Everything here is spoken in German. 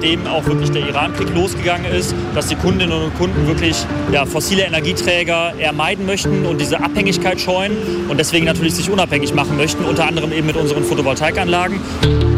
seitdem auch wirklich der Iran-Krieg losgegangen ist, dass die Kundinnen und Kunden wirklich fossile Energieträger eher meiden möchten und diese Abhängigkeit scheuen und deswegen natürlich sich unabhängig machen möchten, unter anderem eben mit unseren Photovoltaikanlagen.